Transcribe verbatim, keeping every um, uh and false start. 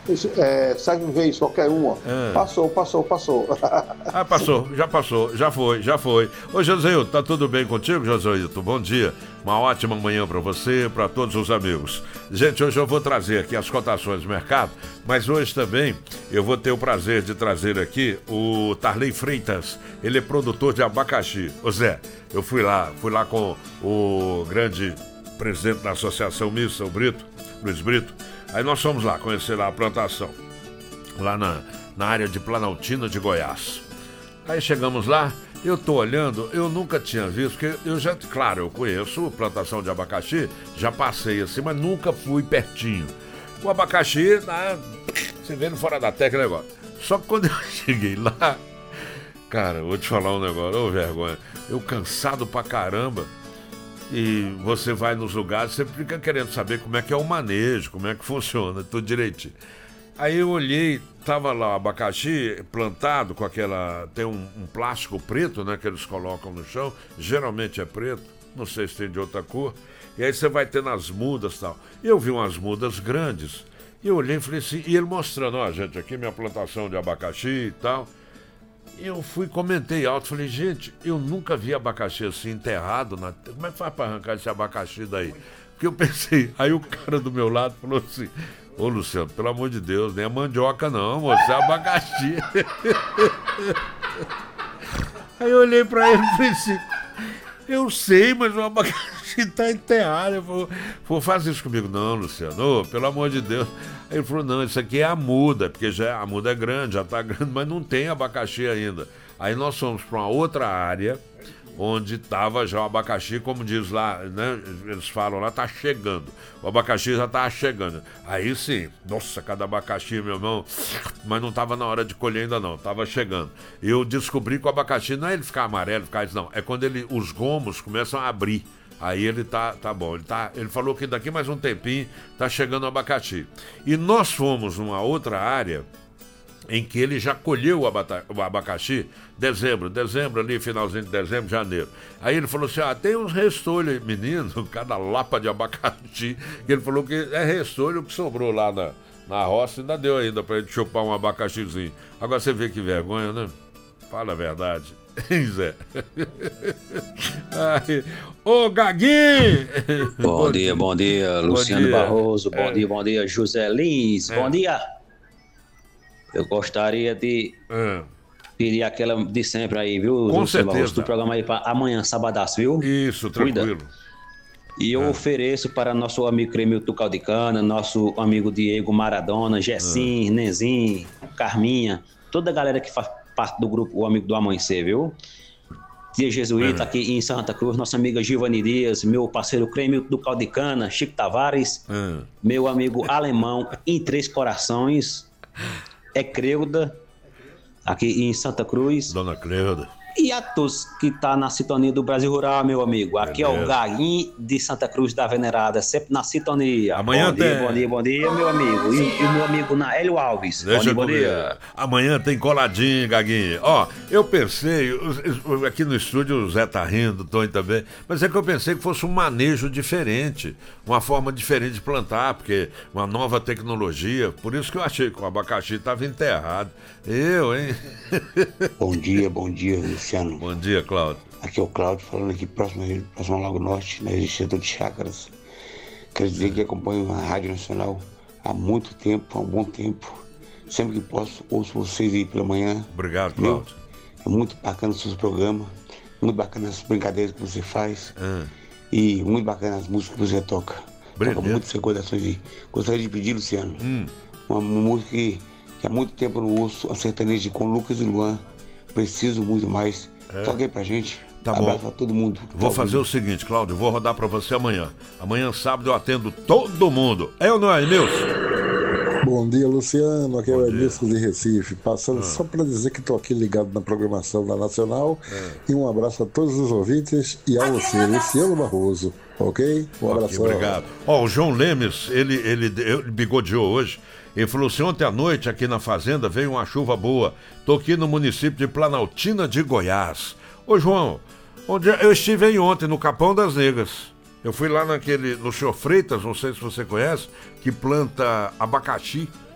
Isso, é, segue um vez, qualquer uma. É. Passou, passou, passou. Ah, passou, já passou, já foi, já foi. Ô, Joséilton, tá tudo bem contigo, Joséilton? Bom dia, uma ótima manhã pra você, pra todos os amigos. Gente, hoje eu vou trazer aqui as cotações do mercado, mas hoje também eu vou ter o prazer de trazer aqui o Tarley Freitas. Ele é produtor de abacaxi. Ô Zé, eu fui lá, fui lá com o grande presidente da Associação Mista, o Brito, Luiz Brito. Aí nós fomos lá conhecer lá a plantação, lá na, na área de Planaltina de Goiás. Aí chegamos lá, eu tô olhando, eu nunca tinha visto, porque eu já, claro, eu conheço plantação de abacaxi, já passei assim, mas nunca fui pertinho. O abacaxi, né, você vendo fora da técnica o negócio. Só que quando eu cheguei lá, cara, vou te falar um negócio, ô vergonha, eu cansado pra caramba. E você vai nos lugares, você fica querendo saber como é que é o manejo, como é que funciona, tudo direitinho. Aí eu olhei, tava lá o abacaxi plantado com aquela... Tem um, um plástico preto, né, que eles colocam no chão, geralmente é preto, não sei se tem de outra cor. E aí você vai tendo as mudas e tal. Eu vi umas mudas grandes, e eu olhei e falei assim, e ele mostrando, ó, gente, aqui minha plantação de abacaxi e tal. Eu fui, comentei alto, falei, gente, eu nunca vi abacaxi assim enterrado na... Como é que faz pra arrancar esse abacaxi daí? Porque eu pensei, aí o cara do meu lado falou assim, ô Luciano, pelo amor de Deus, nem é mandioca não, moço, é abacaxi. Aí eu olhei pra ele e falei assim, eu sei, mas o abacaxi tá enterrado. Ele falou, falou, faz isso comigo. Não, Luciano, ô, pelo amor de Deus. Aí ele falou, não, isso aqui é a muda, porque já, a muda é grande, já tá grande, mas não tem abacaxi ainda. Aí nós fomos para uma outra área, onde estava já o abacaxi, como diz lá, né, eles falam lá, tá chegando. O abacaxi já tá chegando. Aí sim, nossa, cada abacaxi, meu irmão, mas não tava na hora de colher ainda não, tava chegando. Eu descobri que o abacaxi não é ele ficar amarelo, ficar isso não, é quando ele, os gomos começam a abrir. Aí ele tá, tá bom, ele, tá, ele falou que daqui mais um tempinho tá chegando o abacaxi. E nós fomos numa outra área em que ele já colheu o, abata, o abacaxi, dezembro, dezembro ali, finalzinho de dezembro, janeiro. Aí ele falou assim, ah, tem uns restolhos, menino, cada lapa de abacaxi, que ele falou que é restolho que sobrou lá na, na roça, ainda deu ainda pra ele chupar um abacaxizinho. Agora você vê que vergonha, né? Fala a verdade. Hein, Zé? Ai. Ô, Gaguinho! Bom, bom dia, bom dia, Luciano dia. Barroso. Bom É. dia, bom dia, José Lins. É. Bom dia. Eu gostaria de É. pedir aquela de sempre aí, viu, Com Luciano certeza. Barroso, do programa aí para amanhã, sabadaço, viu? Isso, Cuida. tranquilo. E eu É. ofereço para nosso amigo Cremilton Caldicana, nosso amigo Diego Maradona, Gessim, Nenzinho, Carminha, toda a galera que faz parte do grupo O Amigo do Amanhecer, viu? Tia Jesuíta, É. aqui em Santa Cruz, nossa amiga Gilvani Dias, meu parceiro Cremilton do Caldicana, Chico Tavares, É. meu amigo Alemão em Três Corações, é Creuda, aqui em Santa Cruz. Dona Cleuda. E a todos que tá na sintonia do Brasil Rural, meu amigo. Aqui é o Beleza. Gaguinho de Santa Cruz da Venerada, sempre na sintonia. Amanhã bom dia, tem- bom dia, bom dia, meu amigo. E, e o meu amigo Naélio Alves. Deixa bom dia, bom comigo. dia. Amanhã tem coladinho, Gaguinho. Ó, eu pensei, os- os- aqui no estúdio o Zé tá rindo, o Tony também, mas é que eu pensei que fosse um manejo diferente, uma forma diferente de plantar, porque uma nova tecnologia, por isso que eu achei que o abacaxi estava enterrado. Eu, hein? Bom dia, bom dia, Luciano. Bom dia, Cláudio. Aqui é o Cláudio, falando aqui próximo, próximo ao Lago Norte, na Setor de Chácaras. Quero dizer que acompanho a Rádio Nacional há muito tempo, há um bom tempo. Sempre que posso, ouço vocês aí pela manhã. Obrigado, Viu? Cláudio. É muito bacana os seus programas, muito bacana as brincadeiras que você faz Ah, e muito bacana as músicas que você toca. Brilhante. Toca muitas recordações aí. Gostaria de pedir, Luciano, hum, uma, uma música que, que há muito tempo eu não ouço, a sertaneja com Lucas e Luan. Preciso muito mais. É. Toca aí pra gente. Tá Abraço bom. a todo mundo. Vou Tá fazer ouvindo. o seguinte, Cláudio, vou rodar pra você amanhã. Amanhã, sábado, eu atendo todo mundo. É ou não é, Nilson? Bom dia, Luciano. Aqui é Bom o dia. Edilson de Recife. Passando só para dizer que estou aqui ligado na programação da Nacional. E um abraço a todos os ouvintes e a você, Luciano Barroso. Ok? Um Ok, abraço. obrigado. Ó, o João Lemes, ele, ele, ele bigodeou hoje. Ele falou assim, ontem à noite aqui na fazenda veio uma chuva boa. Tô aqui no município de Planaltina de Goiás. Ô, João, onde eu estive aí ontem no Capão das Negras. Eu fui lá naquele, no senhor Freitas, não sei se você conhece, que planta abacaxi